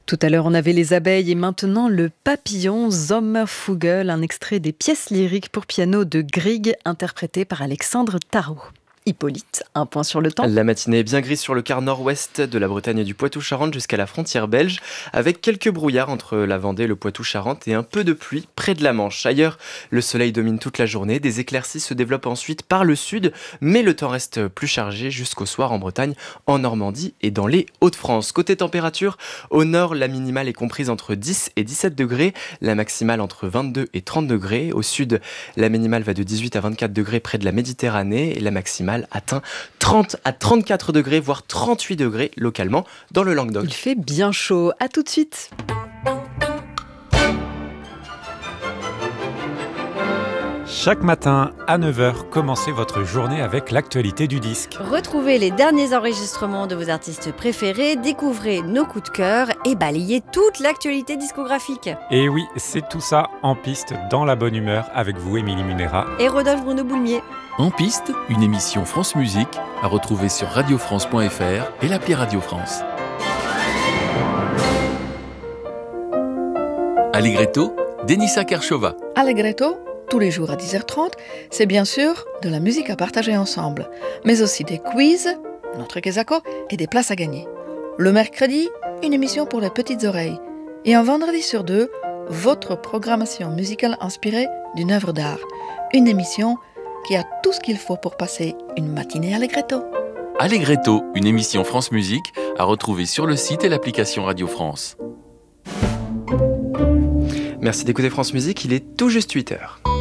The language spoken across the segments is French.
Tout à l'heure, on avait les abeilles et maintenant le papillon, Sommervogel, un extrait des pièces lyriques pour piano de Grieg, interprété par Alexandre Tarot. Hippolyte, un point sur le temps. La matinée est bien grise sur le quart nord-ouest de la Bretagne et du Poitou-Charentes jusqu'à la frontière belge, avec quelques brouillards entre la Vendée, le Poitou-Charentes et un peu de pluie près de la Manche. Ailleurs, le soleil domine toute la journée, des éclaircies se développent ensuite par le sud, mais le temps reste plus chargé jusqu'au soir en Bretagne, en Normandie et dans les Hauts-de-France. Côté température, au nord, la minimale est comprise entre 10 et 17 degrés, la maximale entre 22 et 30 degrés. Au sud, la minimale va de 18 à 24 degrés près de la Méditerranée et la maximale atteint 30 à 34 degrés, voire 38 degrés localement dans le Languedoc. Il fait bien chaud. À tout de suite. Chaque matin à 9h, commencez votre journée avec l'actualité du disque. Retrouvez les derniers enregistrements de vos artistes préférés, découvrez nos coups de cœur et balayez toute l'actualité discographique. Et oui, c'est tout ça en piste, dans la bonne humeur, avec vous, Émilie Munera. Et Rodolphe Bruno Boulmier. En piste, une émission France Musique à retrouver sur radiofrance.fr et l'appli Radio France. Allegretto, Denisa Kershova. Allegretto, tous les jours à 10h30, c'est bien sûr de la musique à partager ensemble, mais aussi des quiz, notre Kesako, et des places à gagner. Le mercredi, une émission pour les petites oreilles. Et un vendredi sur deux, votre programmation musicale inspirée d'une œuvre d'art. Une émission qui a tout ce qu'il faut pour passer une matinée Allegretto. Allegretto, une émission France Musique à retrouver sur le site et l'application Radio France. Merci d'écouter France Musique, il est tout juste 8h.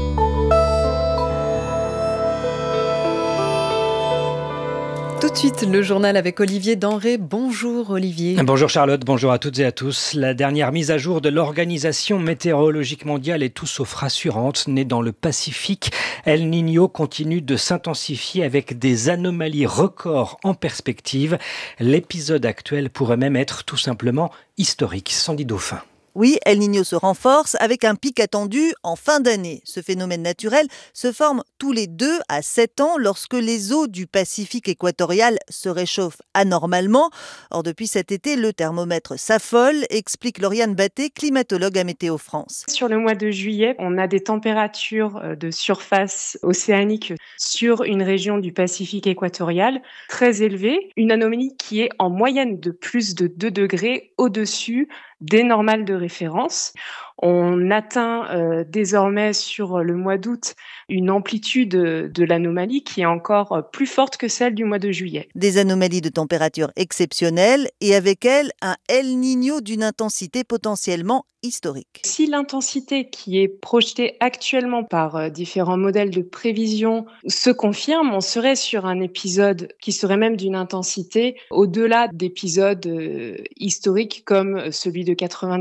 Tout de suite, le journal avec Olivier Denré. Bonjour Olivier. Bonjour Charlotte, bonjour à toutes et à tous. La dernière mise à jour de l'Organisation météorologique mondiale est tout sauf rassurante. Née dans le Pacifique, El Niño continue de s'intensifier avec des anomalies records en perspective. L'épisode actuel pourrait même être tout simplement historique. Sandy Dauphin. Oui, El Niño se renforce avec un pic attendu en fin d'année. Ce phénomène naturel se forme tous les 2 à 7 ans lorsque les eaux du Pacifique équatorial se réchauffent anormalement. Or, depuis cet été, le thermomètre s'affole, explique Lauriane Batté, climatologue à Météo France. Sur le mois de juillet, on a des températures de surface océanique sur une région du Pacifique équatorial très élevée. Une anomalie qui est en moyenne de plus de 2 degrés au-dessus des normales de référence. On atteint désormais sur le mois d'août une amplitude de l'anomalie qui est encore plus forte que celle du mois de juillet. Des anomalies de température exceptionnelles et avec elles un El Niño d'une intensité potentiellement historique. Si l'intensité qui est projetée actuellement par différents modèles de prévision se confirme, on serait sur un épisode qui serait même d'une intensité au-delà d'épisodes historiques comme celui de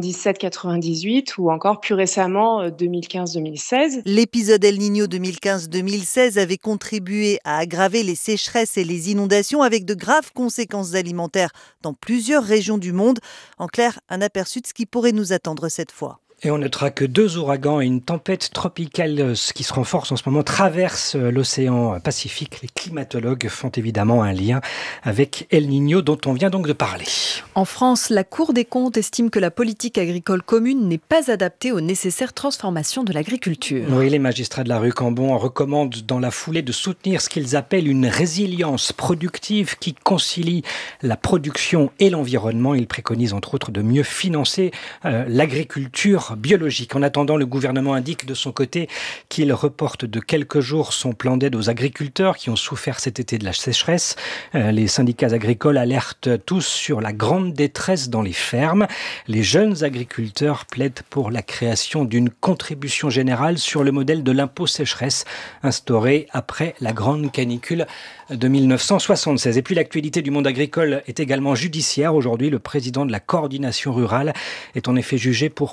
97-98 ou encore plus récemment 2015-2016. L'épisode El Niño 2015-2016 avait contribué à aggraver les sécheresses et les inondations avec de graves conséquences alimentaires dans plusieurs régions du monde. En clair, un aperçu de ce qui pourrait nous attendre cette fois. Et on notera que 2 ouragans et une tempête tropicale qui se renforce en ce moment traversent l'océan Pacifique. Les climatologues font évidemment un lien avec El Niño dont on vient donc de parler. En France, la Cour des comptes estime que la politique agricole commune n'est pas adaptée aux nécessaires transformations de l'agriculture. Oui, les magistrats de la rue Cambon recommandent dans la foulée de soutenir ce qu'ils appellent une résilience productive qui concilie la production et l'environnement. Ils préconisent entre autres de mieux financer l'agriculture biologique. En attendant, le gouvernement indique de son côté qu'il reporte de quelques jours son plan d'aide aux agriculteurs qui ont souffert cet été de la sécheresse. Les syndicats agricoles alertent tous sur la grande détresse dans les fermes. Les jeunes agriculteurs plaident pour la création d'une contribution générale sur le modèle de l'impôt sécheresse instauré après la grande canicule de 1976. Et puis l'actualité du monde agricole est également judiciaire. Aujourd'hui, le président de la coordination rurale est en effet jugé pour provocation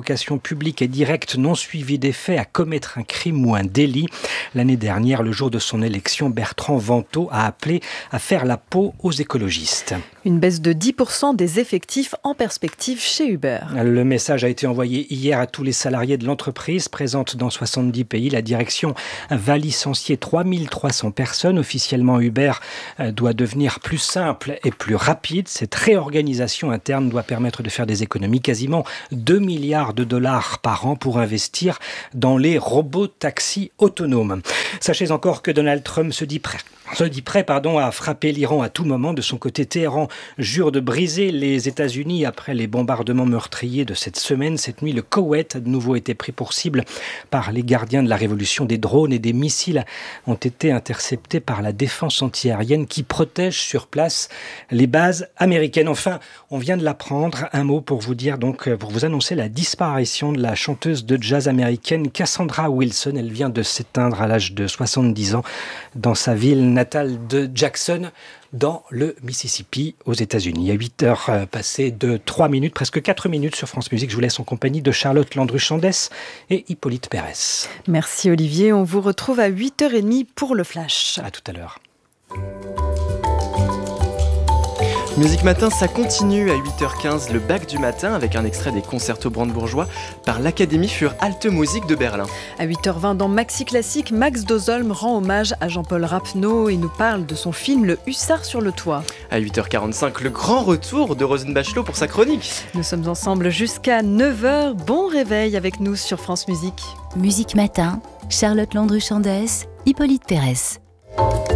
provocation publique et directe non suivie d'effet à commettre un crime ou un délit. L'année dernière, le jour de son élection, Bertrand Vantaux a appelé à faire la peau aux écologistes. Une baisse de 10% des effectifs en perspective chez Uber. Le message a été envoyé hier à tous les salariés de l'entreprise présente dans 70 pays. La direction va licencier 3300 personnes. Officiellement, Uber doit devenir plus simple et plus rapide. Cette réorganisation interne doit permettre de faire des économies, quasiment 2 milliards de dollars par an pour investir dans les robots taxis autonomes. Sachez encore que Donald Trump se dit prêt à frapper l'Iran à tout moment. De son côté, Téhéran jure de briser les États-Unis après les bombardements meurtriers de cette semaine. Cette nuit, le Koweït a de nouveau été pris pour cible par les gardiens de la révolution. Des drones et des missiles ont été interceptés par la défense antiaérienne qui protège sur place les bases américaines. Enfin, on vient de l'apprendre. Un mot pour vous dire pour vous annoncer la disparition de la chanteuse de jazz américaine Cassandra Wilson. Elle vient de s'éteindre à l'âge de 70 ans dans sa ville natale de Jackson, dans le Mississippi, aux États-Unis. Il y a 8 heures passées de 3 minutes, presque 4 minutes sur France Musique. Je vous laisse en compagnie de Charlotte Landru-Chandès et Hippolyte Pérès. Merci Olivier, on vous retrouve à 8h30 pour le Flash. À tout à l'heure. Musique Matin, ça continue à 8h15, le bac du matin, avec un extrait des concertos brandebourgeois par l'Académie für Alte Musik de Berlin. À 8h20, dans Maxi Classique, Max Dozolm rend hommage à Jean-Paul Rapneau et nous parle de son film Le Hussard sur le toit. À 8h45, le grand retour de Roselyne Bachelot pour sa chronique. Nous sommes ensemble jusqu'à 9h. Bon réveil avec nous sur France Musique. Musique Matin, Charlotte Landru-Chandès, Hippolyte Pérès.